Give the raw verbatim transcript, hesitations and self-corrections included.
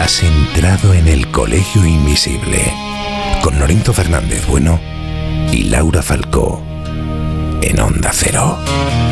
Has entrado en el Colegio Invisible con Lorenzo Fernández Bueno y Laura Falcó en Onda Cero.